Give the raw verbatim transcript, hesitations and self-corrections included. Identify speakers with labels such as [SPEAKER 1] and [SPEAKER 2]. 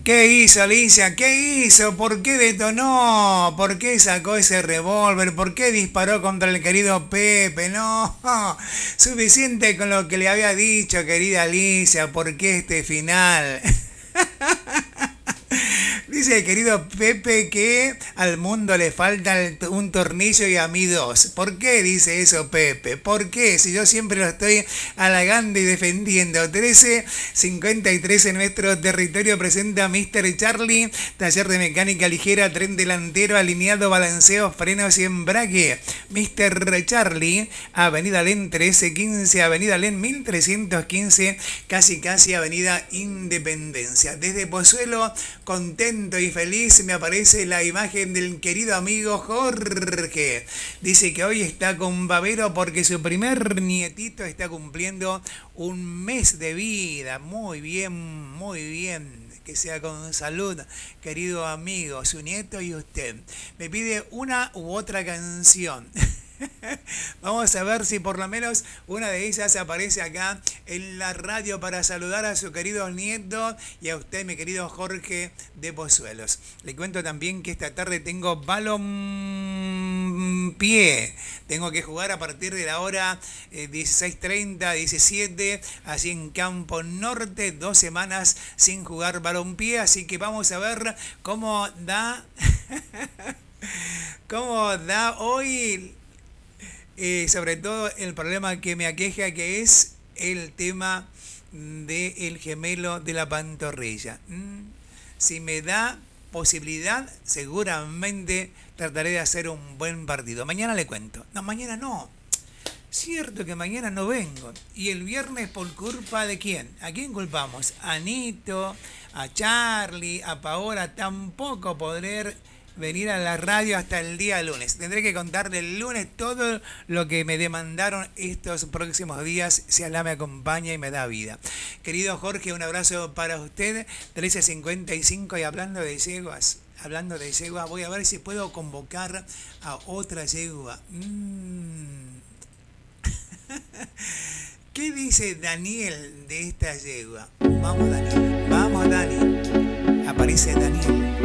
[SPEAKER 1] ¿Qué hizo Alicia? ¿Qué hizo? ¿Por qué detonó? ¿Por qué sacó ese revólver? ¿Por qué disparó contra el querido Pepe? No, suficiente con lo que le había dicho, querida Alicia. ¿Por qué este final? Dice el querido Pepe que al mundo le falta un tornillo y a mí dos. ¿Por qué dice eso Pepe? ¿Por qué? Si yo siempre lo estoy halagando y defendiendo. trece cincuenta y tres en nuestro territorio presenta mister Charlie, taller de mecánica ligera, tren delantero, alineado, balanceo, frenos y embrague. mister Charlie, Avenida Len trece quince, Avenida Len mil trescientos quince, casi casi Avenida Independencia. Desde Pozuelo, contento y feliz, me aparece la imagen del querido amigo Jorge. Dice que hoy está con babero porque su primer nietito está cumpliendo un mes de vida. Muy bien, muy bien. Que sea con salud, querido amigo, su nieto y usted. Me pide una u otra canción. Vamos a ver si por lo menos una de ellas aparece acá en la radio para saludar a su querido nieto y a usted, mi querido Jorge de Pozuelos. Le cuento también que esta tarde tengo balompié. Tengo que jugar a partir de la hora eh, dieciséis treinta, diecisiete, así en Campo Norte, dos semanas sin jugar balompié, así que vamos a ver cómo da, cómo da hoy. Eh, sobre todo el problema que me aqueja, que es el tema del gemelo de la pantorrilla. ¿Mm? Si me da posibilidad, seguramente trataré de hacer un buen partido. Mañana le cuento. No, mañana no. Cierto que mañana no vengo. Y el viernes, ¿por culpa de quién? ¿A quién culpamos? A Nito, a Charlie, a Paola. Tampoco podré venir a la radio hasta el día lunes. Tendré que contarle el lunes todo lo que me demandaron estos próximos días, si Alá me acompaña y me da vida. Querido Jorge, un abrazo para usted. trece cincuenta y cinco, y hablando de yeguas, hablando de yeguas, voy a ver si puedo convocar a otra yegua. Mm. ¿Qué dice Daniel de esta yegua? Vamos, Dani. Vamos, Dani. Aparece Daniel.